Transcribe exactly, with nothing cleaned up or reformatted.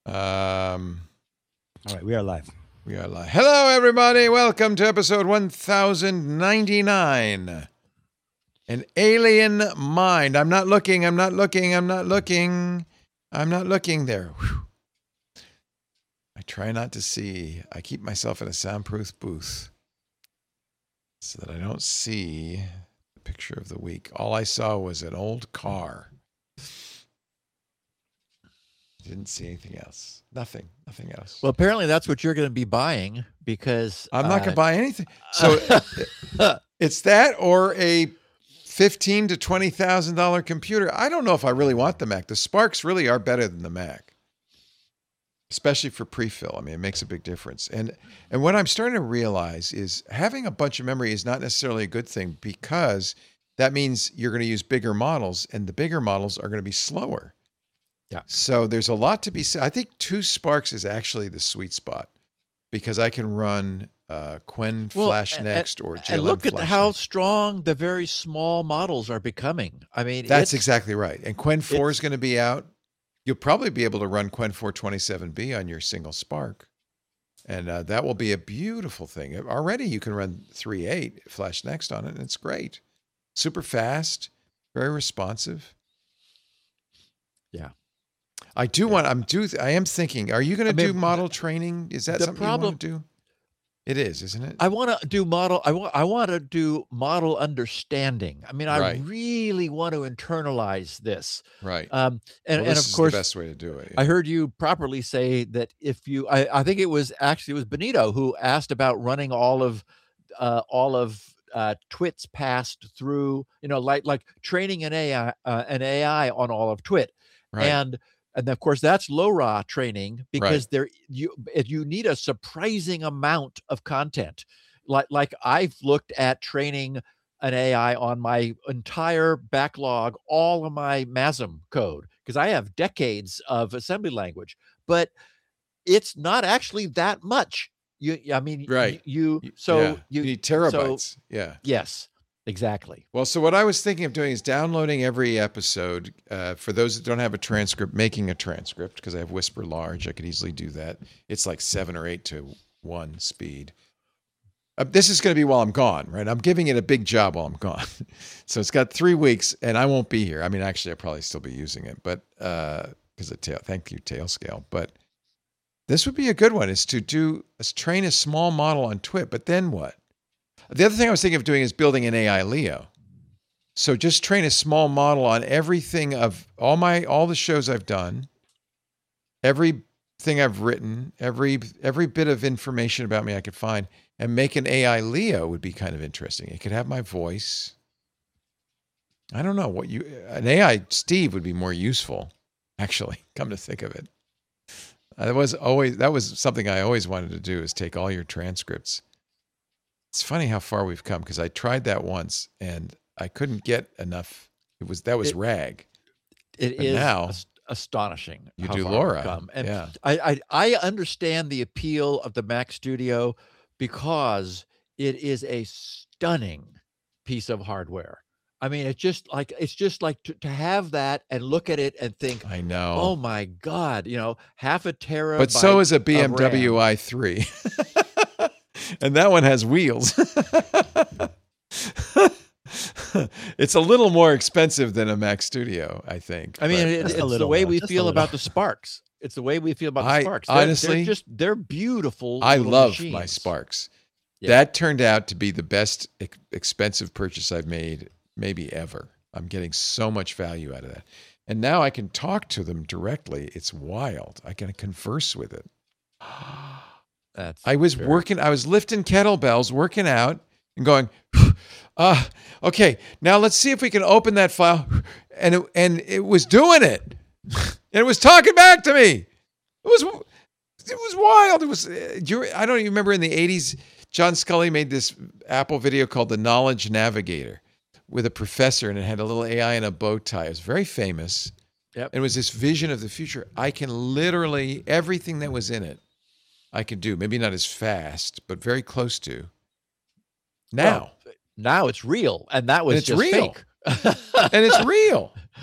Um, All right, we are live. We are live. Hello, everybody. Welcome to episode one thousand ninety-nine. An Alien Mind. I'm not looking. I'm not looking. I'm not looking. I'm not looking there. Whew. I try not to see. I keep myself in a soundproof booth so that I don't see the picture of the week. All I saw was an old car. Didn't see anything else. Nothing. Nothing else. Well, apparently that's what you're going to be buying because I'm not uh, going to buy anything. So it's that or a fifteen to twenty thousand dollar computer. I don't know if I really want the Mac. The Sparks really are better than the Mac, especially for pre-fill. I mean, it makes a big difference. And and what I'm starting to realize is having a bunch of memory is not necessarily a good thing, because that means you're going to use bigger models, and the bigger models are going to be slower. Yeah. So there's a lot to be said. I think two Sparks is actually the sweet spot, because I can run uh, Qwen well, Flash and, Next or J L M and look at Flash how Next. strong the very small models are becoming. I mean, That's it's, exactly right. And Qwen four is going to be out. You'll probably be able to run Qwen four twenty-seven B on your single Spark. And uh, that will be a beautiful thing. Already you can run three point eight Flash Next on it, and it's great. Super fast, very responsive. Yeah. I do Yeah. want, I'm do, I am thinking, are you going to I do mean, model training? Is that the something problem- you want to do? It is, isn't it? I want to do model. I want. I want to do model understanding. I mean, I Right. really want to internalize this. Right. Um, and well, and this of is course, the best way to do it. I heard you properly say that if you, I, I think it was actually it was Benito who asked about running all of, uh, all of uh, Twit's passed through. You know, like like training an A I, uh, an A I on all of Twit, Right. and and of course that's low R A W training, because Right. there you you need a surprising amount of content. Like like I've looked at training an A I on my entire backlog, all of my MASM code, because I have decades of assembly language, but it's not actually that much. You, I mean, Right. You, Y- so yeah. you, need so terabytes. yeah. yes, exactly. Well, so what I was thinking of doing is downloading every episode. Uh, for those that don't have a transcript, making a transcript, because I have Whisper Large. I could easily do that. It's like seven or eight to one speed. Uh, this is going to be while I'm gone, right? I'm giving it a big job while I'm gone. So it's got three weeks, and I won't be here. I mean, actually, I'll probably still be using it, but because of tail, thank you, Tailscale. But this would be a good one, is to do is train a small model on Twit. But then what? The other thing I was thinking of doing is building an A I Leo. So just train a small model on everything of all my all the shows I've done, everything I've written, every every bit of information about me I could find, and make an A I Leo would be kind of interesting. It could have my voice. I don't know what you an A I Steve would be more useful, actually, come to think of it. That was always that was something I always wanted to do, is take all your transcripts. It's funny how far we've come, because I tried that once and I couldn't get enough. It was that was It- rag. It But is now, as- astonishing. you how do far we've Laura, come. And yeah. I, I I understand the appeal of the Mac Studio, because it is a stunning piece of hardware. I mean, it's just like it's just like to, to have that and look at it and think, I know. oh my God, you know, half a terabyte. But so is a B M of W RAM. i three. And that one has wheels. It's a little more expensive than a Mac Studio, I think. I mean, but, it, Just a it's the little way more, we just a feel about little. the Sparks. It's the way we feel about the I- Sparks. They're, they're honestly, just they're beautiful. I little love my machines. Sparks. Yeah. That turned out to be the best ex- expensive purchase I've made, maybe ever. I'm getting so much value out of that. And now I can talk to them directly. It's wild. I can converse with it. That's I was very- working, I was lifting kettlebells, working out, and going, uh, okay, now let's see if we can open that file. And it, and it was doing it. And it was talking back to me. It was it was wild. It was uh, you I don't even remember in the eighties, John Scully made this Apple video called The Knowledge Navigator with a professor, and it had a little A I in a bow tie. It was very famous. Yep. And it was this vision of the future. I can literally, everything that was in it, I could do. Maybe not as fast, but very close to. Now. Well, now it's real, and that was it's just real. fake. And it's real.